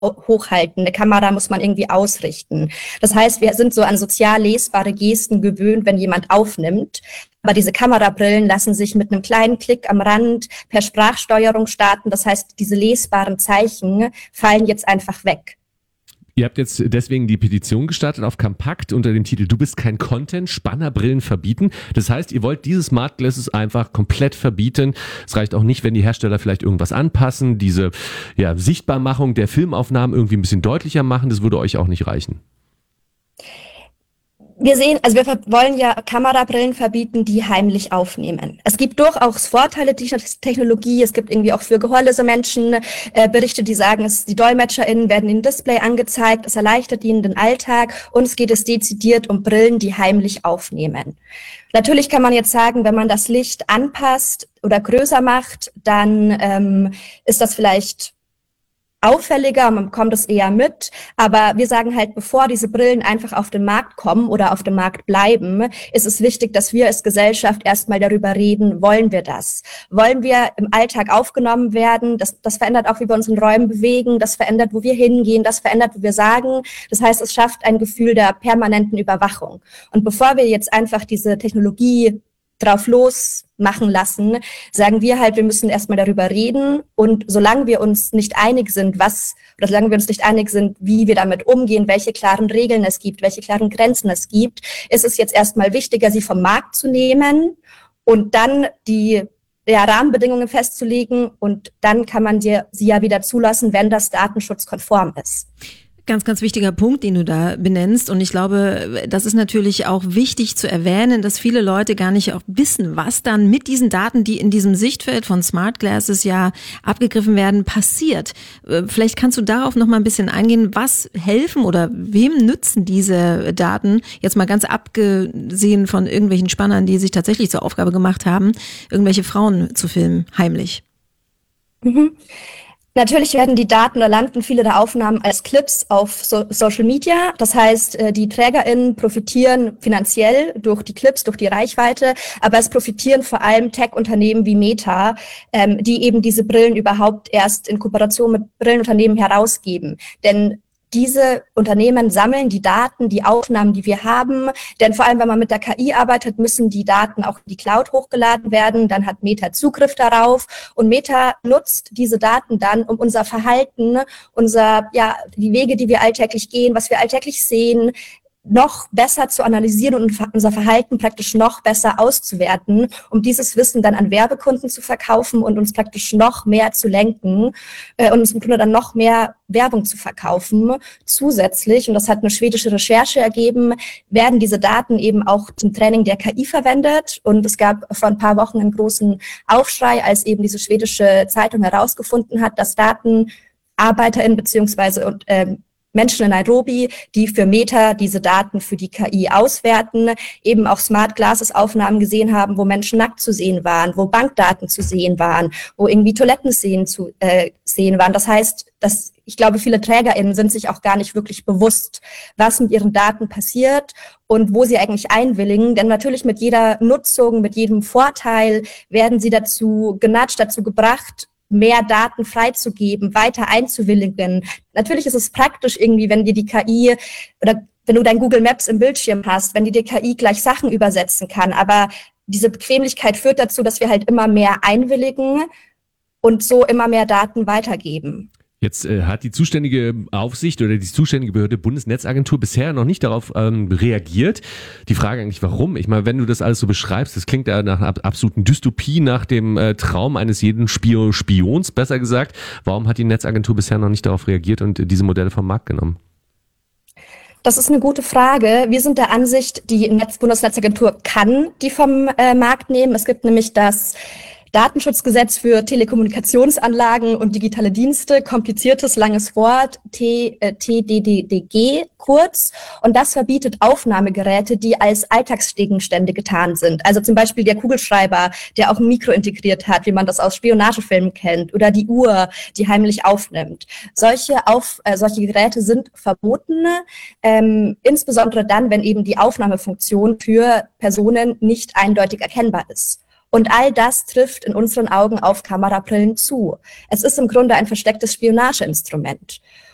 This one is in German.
hochhalten. Eine Kamera muss man irgendwie ausrichten. Das heißt, wir sind so an sozial lesbare Gesten gewöhnt, wenn jemand aufnimmt. Aber diese Kamerabrillen lassen sich mit einem kleinen Klick am Rand per Sprachsteuerung starten. Das heißt, diese lesbaren Zeichen fallen jetzt einfach weg. Ihr habt jetzt deswegen die Petition gestartet auf Compact unter dem Titel "Du bist kein Content, Spannerbrillen verbieten". Das heißt, ihr wollt diese Smart Glasses einfach komplett verbieten. Es reicht auch nicht, wenn die Hersteller vielleicht irgendwas anpassen, diese Sichtbarmachung der Filmaufnahmen irgendwie ein bisschen deutlicher machen. Das würde euch auch nicht reichen. Wir wollen ja Kamerabrillen verbieten, die heimlich aufnehmen. Es gibt durchaus Vorteile dieser Technologie. Es gibt irgendwie auch für gehörlose Menschen Berichte, die sagen, die DolmetscherInnen werden im Display angezeigt, es erleichtert ihnen den Alltag und es geht dezidiert um Brillen, die heimlich aufnehmen. Natürlich kann man jetzt sagen, wenn man das Licht anpasst oder größer macht, dann ist das vielleicht auffälliger, man bekommt es eher mit, aber wir sagen halt, bevor diese Brillen einfach auf den Markt kommen oder auf dem Markt bleiben, ist es wichtig, dass wir als Gesellschaft erstmal darüber reden, wollen wir das? Wollen wir im Alltag aufgenommen werden? Das verändert auch, wie wir uns in Räumen bewegen, das verändert, wo wir hingehen, das verändert, wo wir sagen. Das heißt, es schafft ein Gefühl der permanenten Überwachung. Und bevor wir jetzt einfach diese Technologie drauf losmachen lassen, sagen wir halt, wir müssen erstmal darüber reden und solange wir uns nicht einig sind, wie wir damit umgehen, welche klaren Regeln es gibt, welche klaren Grenzen es gibt, ist es jetzt erstmal wichtiger, sie vom Markt zu nehmen und dann die Rahmenbedingungen festzulegen und dann kann man sie ja wieder zulassen, wenn das datenschutzkonform ist. Ganz, ganz wichtiger Punkt, den du da benennst. Und ich glaube, das ist natürlich auch wichtig zu erwähnen, dass viele Leute gar nicht auch wissen, was dann mit diesen Daten, die in diesem Sichtfeld von Smart Glasses ja abgegriffen werden, passiert. Vielleicht kannst du darauf noch mal ein bisschen eingehen, was helfen oder wem nützen diese Daten, jetzt mal ganz abgesehen von irgendwelchen Spannern, die sich tatsächlich zur Aufgabe gemacht haben, irgendwelche Frauen zu filmen, heimlich. Mhm. Natürlich werden die Daten oder landen viele der Aufnahmen als Clips auf Social Media. Das heißt, die TrägerInnen profitieren finanziell durch die Clips, durch die Reichweite, aber es profitieren vor allem Tech-Unternehmen wie Meta, die eben diese Brillen überhaupt erst in Kooperation mit Brillenunternehmen herausgeben. Denn diese Unternehmen sammeln die Daten, die Aufnahmen, die wir haben. Denn vor allem, wenn man mit der KI arbeitet, müssen die Daten auch in die Cloud hochgeladen werden. Dann hat Meta Zugriff darauf. Und Meta nutzt diese Daten dann, um unser Verhalten, die Wege, die wir alltäglich gehen, was wir alltäglich sehen, noch besser zu analysieren und unser Verhalten praktisch noch besser auszuwerten, um dieses Wissen dann an Werbekunden zu verkaufen und uns praktisch noch mehr zu lenken und uns im Grunde dann noch mehr Werbung zu verkaufen. Zusätzlich, und das hat eine schwedische Recherche ergeben, werden diese Daten eben auch zum Training der KI verwendet. Und es gab vor ein paar Wochen einen großen Aufschrei, als eben diese schwedische Zeitung herausgefunden hat, dass DatenarbeiterInnen beziehungsweise Menschen in Nairobi, die für Meta diese Daten für die KI auswerten, eben auch Smart Glasses Aufnahmen gesehen haben, wo Menschen nackt zu sehen waren, wo Bankdaten zu sehen waren, wo irgendwie Toilettenszenen zu sehen waren. Das heißt, ich glaube, viele TrägerInnen sind sich auch gar nicht wirklich bewusst, was mit ihren Daten passiert und wo sie eigentlich einwilligen. Denn natürlich mit jeder Nutzung, mit jedem Vorteil werden sie dazu gebracht, mehr Daten freizugeben, weiter einzuwilligen. Natürlich ist es praktisch irgendwie, wenn dir die KI oder wenn du dein Google Maps im Bildschirm hast, wenn die KI gleich Sachen übersetzen kann. Aber diese Bequemlichkeit führt dazu, dass wir halt immer mehr einwilligen und so immer mehr Daten weitergeben. Jetzt hat die zuständige Aufsicht oder die zuständige Behörde Bundesnetzagentur bisher noch nicht darauf reagiert. Die Frage eigentlich, warum? Ich meine, wenn du das alles so beschreibst, das klingt ja nach einer absoluten Dystopie, nach dem Traum eines jeden Spions, besser gesagt. Warum hat die Netzagentur bisher noch nicht darauf reagiert und diese Modelle vom Markt genommen? Das ist eine gute Frage. Wir sind der Ansicht, die Bundesnetzagentur kann die vom Markt nehmen. Es gibt nämlich das Datenschutzgesetz für Telekommunikationsanlagen und digitale Dienste, kompliziertes, langes Wort, TDDG kurz. Und das verbietet Aufnahmegeräte, die als Alltagsgegenstände getarnt sind. Also zum Beispiel der Kugelschreiber, der auch ein Mikro integriert hat, wie man das aus Spionagefilmen kennt, oder die Uhr, die heimlich aufnimmt. Solche Geräte sind verboten, insbesondere dann, wenn eben die Aufnahmefunktion für Personen nicht eindeutig erkennbar ist. Und all das trifft in unseren Augen auf Kamerabrillen zu. Es ist im Grunde ein verstecktes Spionageinstrument.